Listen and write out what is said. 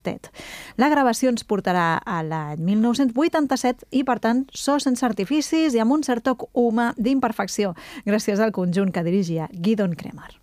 Tet. La gravació ens portarà a l'any 1987 i, per tant, so sense artificis i amb un cert toc humà d'imperfecció, gràcies al conjunt que dirigia Gidon Kremer.